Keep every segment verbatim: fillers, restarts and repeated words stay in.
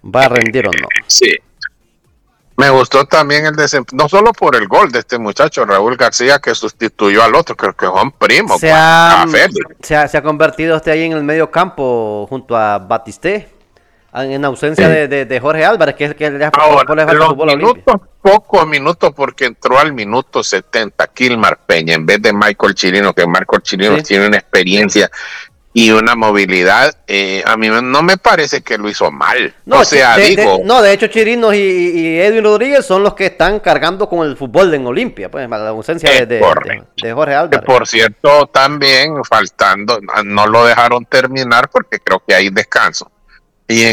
va a rendir o no. Sí. Me gustó también el desempeño, no solo por el gol de este muchacho Raúl García que sustituyó al otro, creo que son primos. Se ha, se, ha, se ha convertido este ahí en el medio campo junto a Batisté, en ausencia sí. de, de, de Jorge Álvarez, que es el que le ha puesto el fútbol a Olimpia. Pocos minutos, porque entró al minuto setenta Kilmar Peña en vez de Michael Chirino, que Michael Chirino sí. tiene una experiencia y una movilidad, eh, a mí no me parece que lo hizo mal. No, o sea, de, digo, de, no, de hecho Chirinos y, y Edwin Rodríguez son los que están cargando con el fútbol en Olimpia, pues la ausencia de, de, de, de Jorge Álvarez. Que por cierto, también faltando, no lo dejaron terminar porque creo que hay descanso. Y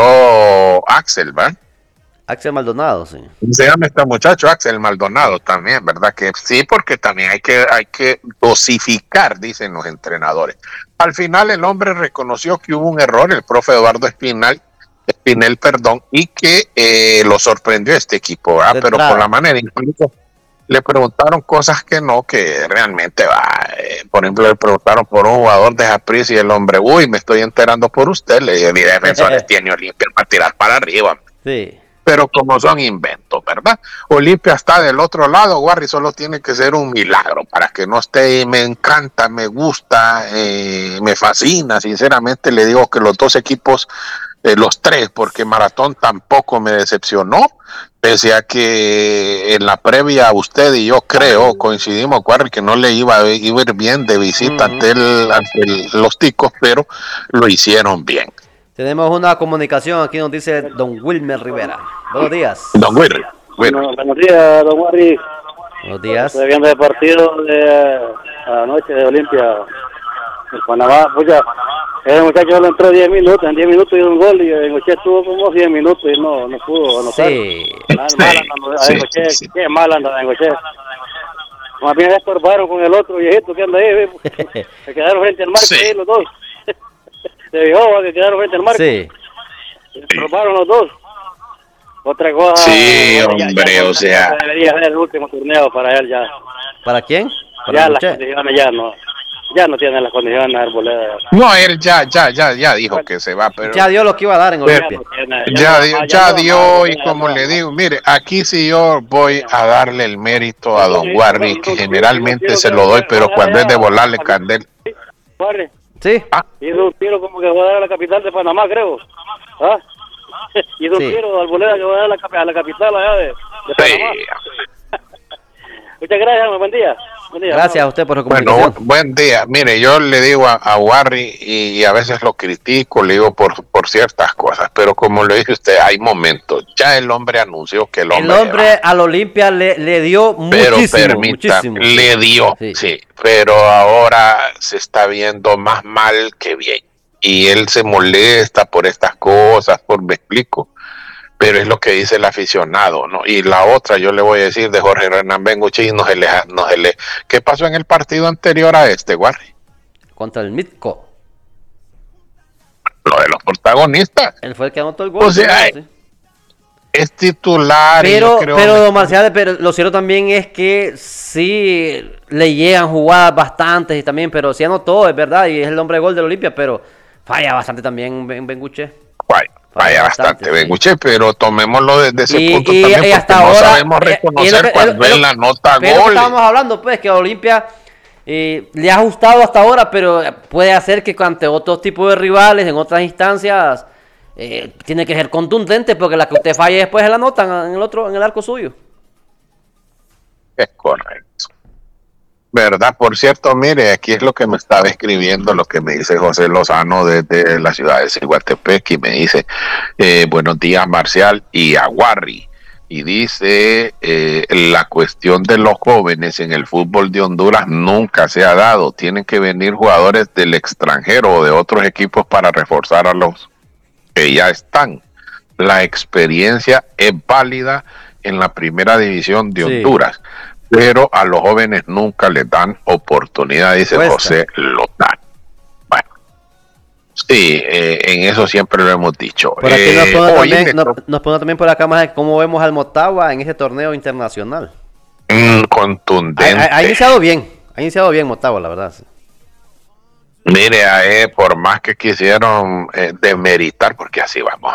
entró Axel, ¿verdad? Axel Maldonado, sí. Se llama este muchacho Axel Maldonado también, ¿verdad? Que sí, porque también hay que, hay que dosificar, dicen los entrenadores. Al final el hombre reconoció que hubo un error, el profe Eduardo Espinal, Espinel, perdón, y que eh, lo sorprendió este equipo, ¿verdad? Pero por la manera, incluso le preguntaron cosas que no, que realmente va. Eh, por ejemplo, le preguntaron por un jugador de Japris y el hombre, uy, me estoy enterando por usted, le dije, mi defensores tiene Olimpia para tirar para arriba. Sí. Pero como son inventos, ¿verdad? Olimpia está del otro lado, Warri, solo tiene que ser un milagro para que no esté, me encanta, me gusta, eh, me fascina, sinceramente le digo que los dos equipos, eh, los tres, porque Maratón tampoco me decepcionó, pese a que en la previa usted y yo creo, coincidimos, Warri, que no le iba a ir bien de visita uh-huh. ante, el, ante el, los ticos, pero lo hicieron bien. Tenemos una comunicación aquí, nos dice don Wilmer Rivera. Buenos días. Don Wilmer. Bueno, buenos días, don Warri. Buenos días. Estoy viendo el partido de anoche de Olimpia, en Panamá. Pues ya, el muchacho solo entró diez minutos, en diez minutos hizo un gol y en Oche estuvo como diez minutos y no, no pudo anotar. Sí. Mal, mal anda sí, Engoche, sí, sí. Qué mal anda Engoche. Más bien se estorbaron con el otro viejito que anda ahí, se quedaron frente al marco sí. ahí los dos. Se dijo que quedaron frente al marco. Sí. Se robaron los dos. Otra cosa. Sí, hombre, ya, ya, o sea. Debería ser el último torneo para él ya. ¿Para quién? ¿Para ya las condiciones ya no. Ya no tiene las condiciones de Arboleda. No, él ya, ya, ya, ya dijo que se va, pero. Ya dio lo que iba a dar en Olimpia. Ya, ya, ya, ya dio, y como le digo, mire, aquí sí yo voy a darle el mérito a don Warri, que generalmente se lo doy, pero cuando es de volarle candel. Warri. Sí. Ah. Hizo un tiro como que va a dar a la capital de Panamá, creo. ¿Ah? Hizo un sí. tiro de Arboleda que va a dar a la, a la capital allá de, de Panamá. Sí. Muchas gracias, buen día. Buen día. Gracias a usted por su comunicación. Bueno, buen día. Mire, yo le digo a, a Warri y, y a veces lo critico, le digo por, por ciertas cosas, pero como le dije usted, hay momentos. Ya el hombre anunció que el hombre... El hombre al Olimpia le, le dio pero muchísimo, permita, muchísimo. Le dio, sí. sí, pero ahora se está viendo más mal que bien. Y él se molesta por estas cosas, por me explico. Pero es lo que dice el aficionado, ¿no? Y la otra, yo le voy a decir de Jorge Hernán Benguchí, no se le, no se le... ¿Qué pasó en el partido anterior a este, Warri? Contra el Mitco. Lo de los protagonistas. Él fue el que anotó el gol. O sea, ¿sí? Es titular. Pero, creo pero, me... don Marcial, pero lo cierto también es que sí le llegan jugadas bastantes y también, pero sí anotó, es verdad, y es el hombre de gol del Olimpia, pero falla bastante también en Benguche. Falla. Vaya bastante, Benguche, sí. Pero tomémoslo desde ese y, punto y, también, y porque hasta no ahora, sabemos reconocer que, cuando él anota goles. Estábamos hablando, pues, que a Olimpia eh, le ha ajustado hasta ahora, pero puede hacer que ante otros tipos de rivales, en otras instancias, eh, tiene que ser contundente, porque la que usted falle después se la anotan en el otro, en el arco suyo. Es correcto. ¿Verdad? Por cierto, mire, aquí es lo que me estaba escribiendo, lo que me dice José Lozano desde la ciudad de Ciguatepec, y me dice, eh, buenos días, Marcial, y a Warri, y dice, eh, la cuestión de los jóvenes en el fútbol de Honduras nunca se ha dado, tienen que venir jugadores del extranjero o de otros equipos para reforzar a los que ya están. La experiencia es válida en la primera división de sí. Honduras, pero a los jóvenes nunca les dan oportunidad, dice Cuesta. José Lozano. Bueno, sí, eh, en eso siempre lo hemos dicho. Por aquí eh, nos, pone también, nos, nos pone también por acá más cómo vemos al Motagua en ese torneo internacional. Mm, contundente. Ha, ha, ha iniciado bien, ha iniciado bien Motagua, la verdad. Mire, eh, por más que quisieron eh, demeritar, porque así vamos